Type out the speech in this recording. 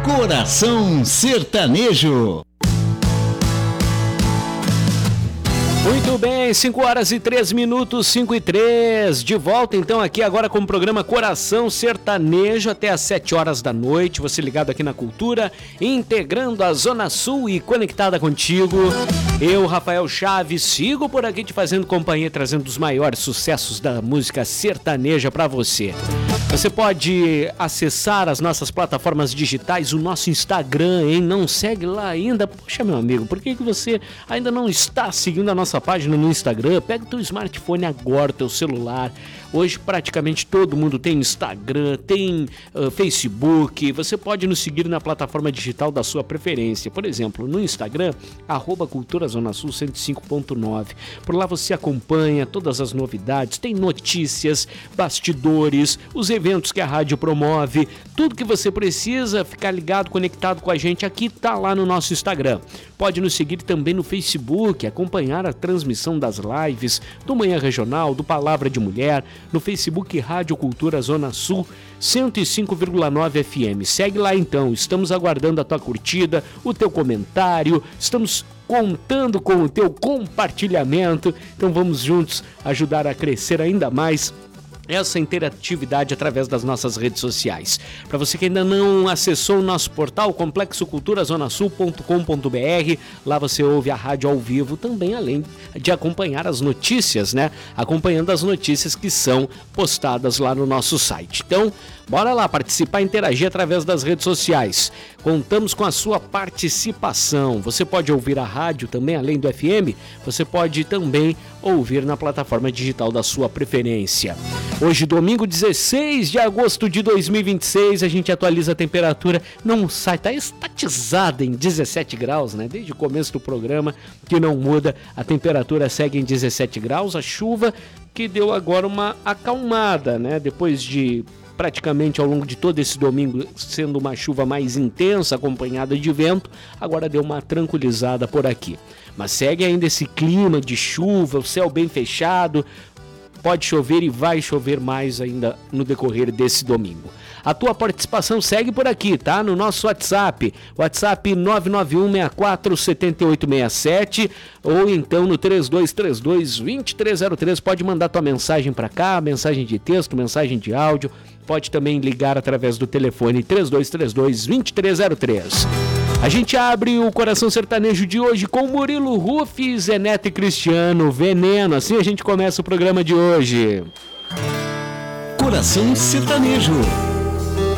Coração Sertanejo. Muito bem, 5 horas e 3 minutos, 5 e 3. De volta então aqui agora com o programa Coração Sertanejo até às 7 horas da noite. Você ligado aqui na Cultura, integrando a Zona Sul e conectada contigo. Eu, Rafael Chaves, sigo por aqui te fazendo companhia, trazendo os maiores sucessos da música sertaneja para você. Você pode acessar as nossas plataformas digitais, o nosso Instagram, hein? Não segue lá ainda? Poxa, meu amigo, por que você ainda não está seguindo a nossa página no Instagram? Pega o teu smartphone agora, teu celular. Hoje praticamente todo mundo tem Instagram, tem Facebook. Você pode nos seguir na plataforma digital da sua preferência. Por exemplo, no Instagram, @Cultura Zona Sul 105.9. Por lá você acompanha todas as novidades, tem notícias, bastidores, os eventos que a rádio promove, tudo que você precisa ficar ligado, conectado com a gente aqui, tá lá no nosso Instagram. Pode nos seguir também no Facebook, acompanhar a transmissão das lives do Manhã Regional, do Palavra de Mulher, no Facebook Rádio Cultura Zona Sul 105,9 FM. Segue lá então, estamos aguardando a tua curtida, o teu comentário, estamos contando com o teu compartilhamento, então vamos juntos ajudar a crescer ainda mais essa interatividade através das nossas redes sociais. Para você que ainda não acessou o nosso portal, complexoculturazonasul.com.br, lá você ouve a rádio ao vivo também, além de acompanhar as notícias, né? Acompanhando as notícias que são postadas lá no nosso site. Então, bora lá participar e interagir através das redes sociais. Contamos com a sua participação. Você pode ouvir a rádio também, além do FM, você pode também ouvir na plataforma digital da sua preferência. Hoje, domingo 16 de agosto de 2026, a gente atualiza a temperatura, não sai, tá estatizada em 17 graus, né? Desde o começo do programa, que não muda, a temperatura segue em 17 graus, a chuva que deu agora uma acalmada, né? Depois de praticamente ao longo de todo esse domingo sendo uma chuva mais intensa, acompanhada de vento, agora deu uma tranquilizada por aqui. Mas segue ainda esse clima de chuva, o céu bem fechado, pode chover e vai chover mais ainda no decorrer desse domingo. A tua participação segue por aqui, tá? No nosso WhatsApp 991647867 ou então no 3232-2303. Pode mandar tua mensagem para cá, mensagem de texto, mensagem de áudio. Pode também ligar através do telefone 3232-2303. A gente abre o Coração Sertanejo de hoje com Murilo Ruff, Zé Neto e Cristiano, Veneno. Assim a gente começa o programa de hoje. Coração Sertanejo.